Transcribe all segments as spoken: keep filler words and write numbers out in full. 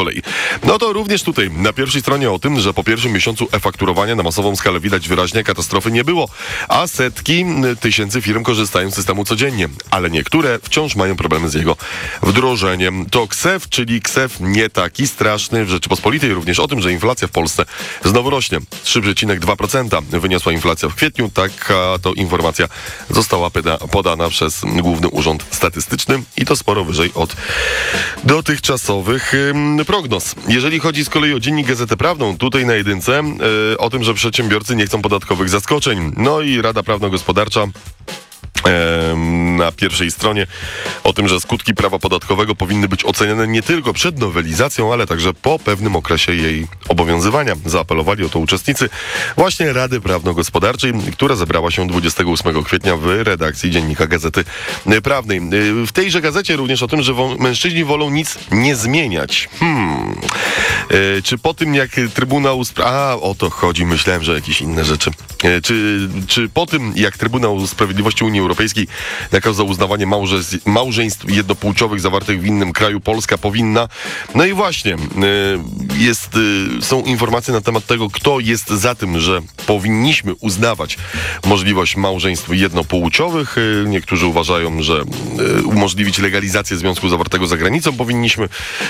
kolei. No to również tutaj na pierwszej stronie o tym, że po pierwszym miesiącu e-fakturowania na masową skalę widać wyraźnie, katastrofy nie było, a setki tysięcy firm korzystają z systemu codziennie, ale niektóre wciąż mają problemy z jego wdrożeniem. To KSeF, czyli KSeF nie taki straszny w Rzeczypospolitej, również o tym, że inflacja w Polsce znowu rośnie. trzy przecinek dwa procent wyniosła inflacja w kwietniu, taka to informacja została podana przez Główny Urząd Statystyczny i to sporo wyżej od dotychczasowych ym, prognoz. Jeżeli chodzi z kolei o Dziennik Gazetę Prawną, tutaj na jedynce yy, o tym, że przedsiębiorcy nie chcą podatkowych zaskoczeń. No i Rada Prawno-Gospodarcza na pierwszej stronie o tym, że skutki prawa podatkowego powinny być oceniane nie tylko przed nowelizacją, ale także po pewnym okresie jej obowiązywania. Zaapelowali o to uczestnicy właśnie Rady Prawno-Gospodarczej, która zebrała się dwudziestego ósmego kwietnia w redakcji Dziennika Gazety Prawnej. W tejże gazecie również o tym, że wo- mężczyźni wolą nic nie zmieniać. Hmm. E, czy po tym, jak Trybunał... Spra- A, o to chodzi. Myślałem, że jakieś inne rzeczy. E, czy, czy po tym, jak Trybunał Sprawiedliwości Unii Europejskiej nakazał uznawanie małże- małżeństw jednopłciowych zawartych w innym kraju, Polska powinna. No i właśnie, jest, są informacje na temat tego, kto jest za tym, że powinniśmy uznawać możliwość małżeństw jednopłciowych. Niektórzy uważają, że umożliwić legalizację związku zawartego za granicą powinniśmy.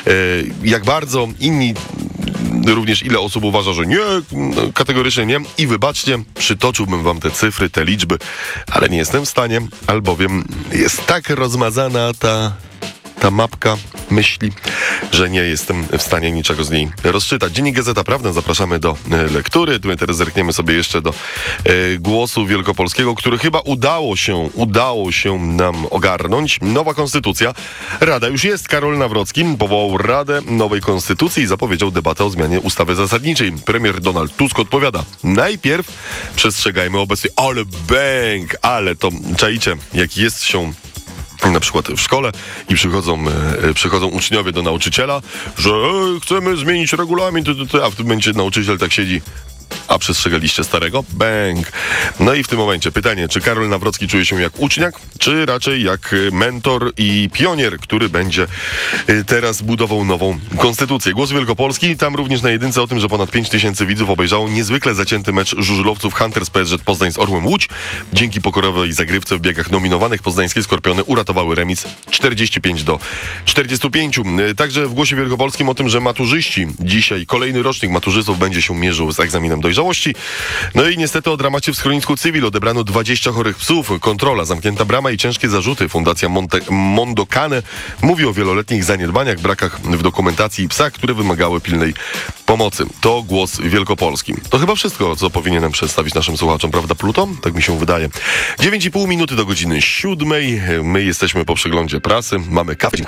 Jak bardzo, inni również ile osób uważa, że nie, kategorycznie nie. I wybaczcie, przytoczyłbym wam te cyfry, te liczby, ale nie jestem w stanie, albowiem jest tak rozmazana ta, ta mapka myśli, że nie jestem w stanie niczego z niej rozczytać. Dziennik Gazeta Prawna, zapraszamy do e, lektury. Tu teraz zerkniemy sobie jeszcze do e, Głosu Wielkopolskiego, który chyba udało się, udało się nam ogarnąć. Nowa konstytucja. Rada już jest. Karol Nawrocki powołał Radę Nowej Konstytucji i zapowiedział debatę o zmianie ustawy zasadniczej. Premier Donald Tusk odpowiada. Najpierw przestrzegajmy obecnie. Ale bęk, ale to czajcie, jak jest się na przykład w szkole i przychodzą, e, przychodzą uczniowie do nauczyciela, że e, chcemy zmienić regulamin, ty, ty, ty, a w tym momencie nauczyciel tak siedzi. A przestrzegaliście starego? Bęk. No i w tym momencie pytanie, czy Karol Nawrocki czuje się jak uczniak, czy raczej jak mentor i pionier, który będzie teraz budował nową konstytucję. Głos Wielkopolski, tam również na jedynce o tym, że ponad pięć tysięcy widzów obejrzało niezwykle zacięty mecz żużlowców Hunters P S Z Poznań z Orłem Łódź. Dzięki pokorowej zagrywce w biegach nominowanych poznańskie Skorpiony uratowały remis czterdzieści pięć do czterdziestu pięciu. Także w Głosie Wielkopolskim o tym, że maturzyści dzisiaj, kolejny rocznik maturzystów będzie się mierzył z egzaminem dojrzałości. No i niestety o dramacie w schronisku Cywil odebrano dwadzieścia chorych psów. Kontrola, zamknięta brama i ciężkie zarzuty. Fundacja Monte- Mondokane mówi o wieloletnich zaniedbaniach, brakach w dokumentacji i psach, które wymagały pilnej pomocy. To Głos Wielkopolski. To chyba wszystko, co powinienem przedstawić naszym słuchaczom, prawda, Pluto? Tak mi się wydaje. dziewięć i pół minuty do godziny siódmej. My jesteśmy po przeglądzie prasy. Mamy kawę.